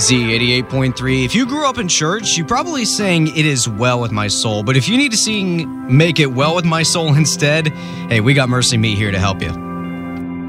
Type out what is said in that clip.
Z88.3. If you grew up in church, you probably sang "It Is Well With My Soul." But if you need to sing "Make It Well With My Soul" instead, hey, we got Mercy Me here to help you.